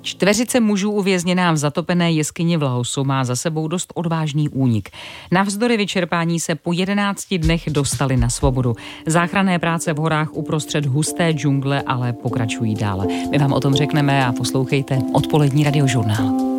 Čtveřice mužů uvězněná v zatopené jeskyni v Laosu má za sebou dost odvážný únik. Navzdory vyčerpání se po 11 dnech dostali na svobodu. Záchranné práce v horách uprostřed husté džungle ale pokračují dále. My vám o tom řekneme a poslouchejte odpolední radiožurnál.